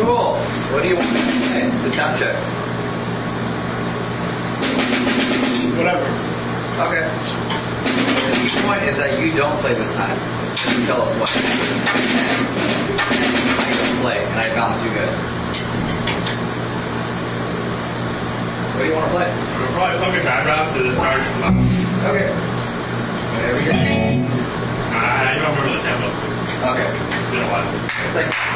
Cool. What do you want to say? The sound check. Whatever. Okay. The key point is that you don't play this time. You tell us what. I don't play, and I balance you guys. What do you want to play? We'll probably fucking background to this part. Okay. Whatever you got. I don't remember the tempo. Okay. It's been a while. It's like